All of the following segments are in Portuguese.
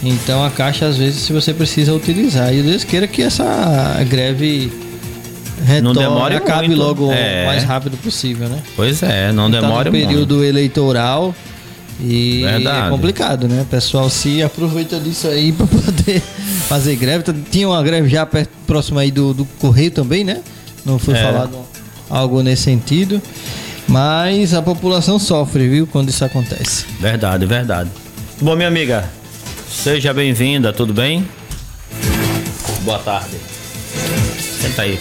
Então a Caixa, às vezes, se você precisa utilizar. E Deus queira que essa greve retorne, acabe muito, logo o mais rápido possível, né? Pois é, não demora muito. Tá no período eleitoral e é complicado, né? O pessoal se aproveita disso aí para poder fazer greve. Tinha uma greve já próxima aí do Correio também, né? Não foi falado algo nesse sentido. Mas a população sofre, viu, quando isso acontece. Verdade, verdade. Bom, minha amiga, seja bem-vinda, tudo bem? Boa tarde. Senta aí.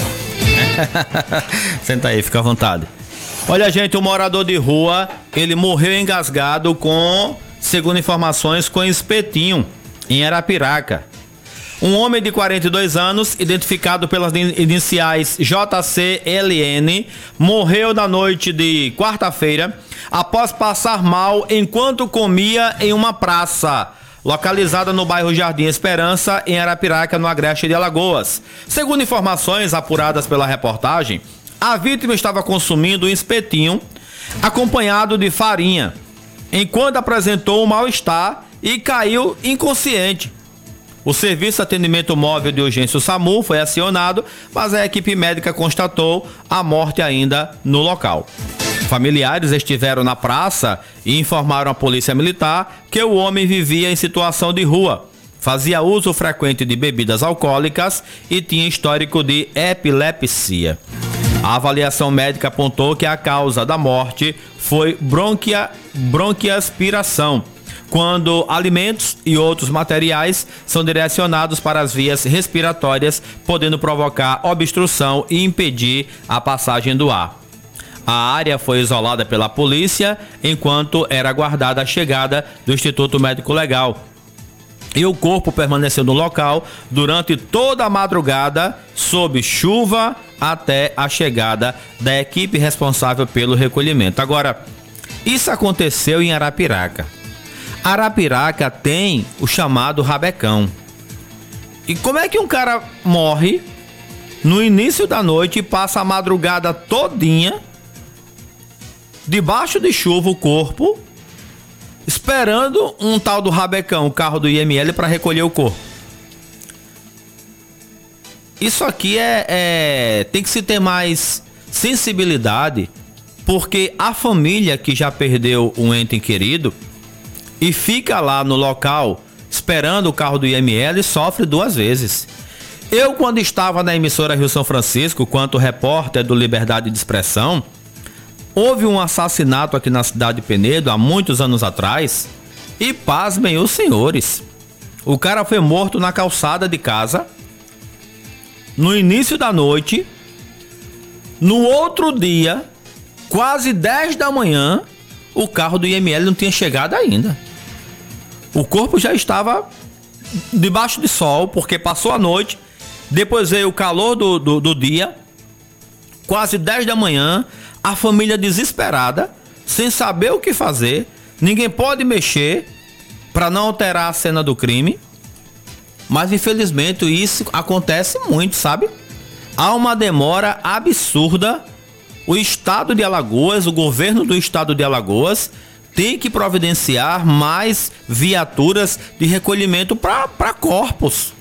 Senta aí, fica à vontade. Olha, gente, um morador de rua, ele morreu engasgado com, segundo informações, com espetinho, em Arapiraca. Um homem de 42 anos, identificado pelas iniciais JCLN, morreu na noite de quarta-feira após passar mal enquanto comia em uma praça localizada no bairro Jardim Esperança, em Arapiraca, no Agreste de Alagoas. Segundo informações apuradas pela reportagem, a vítima estava consumindo um espetinho acompanhado de farinha, enquanto apresentou um mal-estar e caiu inconsciente. O Serviço de Atendimento Móvel de Urgência, o SAMU, foi acionado, mas a equipe médica constatou a morte ainda no local. Familiares estiveram na praça e informaram à Polícia Militar que o homem vivia em situação de rua, fazia uso frequente de bebidas alcoólicas e tinha histórico de epilepsia. A avaliação médica apontou que a causa da morte foi bronquiaspiração, quando alimentos e outros materiais são direcionados para as vias respiratórias, podendo provocar obstrução e impedir a passagem do ar. A área foi isolada pela polícia enquanto era aguardada a chegada do Instituto Médico Legal. E o corpo permaneceu no local durante toda a madrugada, sob chuva, até a chegada da equipe responsável pelo recolhimento. Agora, isso aconteceu em Arapiraca. Arapiraca tem o chamado rabecão. E como é que um cara morre no início da noite e passa a madrugada todinha debaixo de chuva, o corpo, esperando um tal do rabecão, o carro do IML, para recolher o corpo? Isso aqui tem que se ter mais sensibilidade, porque a família que já perdeu um ente querido e fica lá no local esperando o carro do IML sofre duas vezes. Eu, quando estava na emissora Rio São Francisco, quanto repórter do Liberdade de Expressão, houve um assassinato aqui na cidade de Penedo há muitos anos atrás e, pasmem os senhores, o cara foi morto na calçada de casa no início da noite. No outro dia, quase 10 da manhã, o carro do IML não tinha chegado ainda. O corpo já estava debaixo de sol, porque passou a noite, depois veio o calor do dia, quase 10 da manhã, a família desesperada, sem saber o que fazer, ninguém pode mexer para não alterar a cena do crime, mas infelizmente isso acontece muito, sabe? Há uma demora absurda. O estado de Alagoas, o governo do estado de Alagoas tem que providenciar mais viaturas de recolhimento para corpos.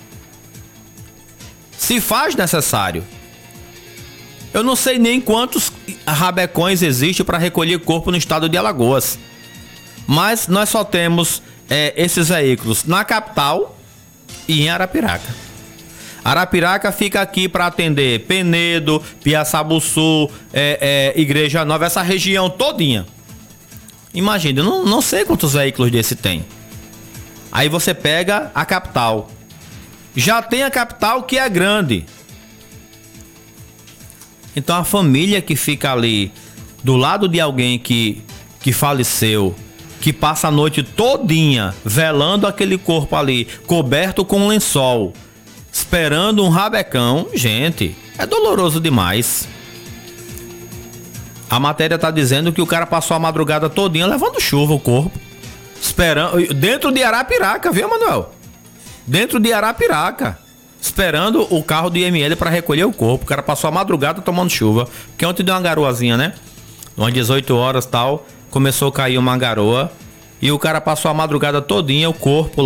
Se faz necessário. Eu não sei nem quantos rabecões existem para recolher corpo no estado de Alagoas. Mas nós só temos esses veículos na capital e em Arapiraca. Arapiraca fica aqui para atender Penedo, Piaçabuçu, Igreja Nova, essa região todinha. Imagina, eu não sei quantos veículos desse tem. Aí você pega a capital. Já tem a capital que é grande. Então a família que fica ali do lado de alguém que faleceu, que passa a noite todinha velando aquele corpo ali, coberto com um lençol, esperando um rabecão, gente, é doloroso demais. A matéria tá dizendo que o cara passou a madrugada todinha levando chuva o corpo, esperando, dentro de Arapiraca, viu, Manuel? Dentro de Arapiraca, esperando o carro do IML para recolher o corpo. O cara passou a madrugada tomando chuva, porque ontem deu uma garoazinha, né? Umas 18 horas tal, começou a cair uma garoa e o cara passou a madrugada todinha, o corpo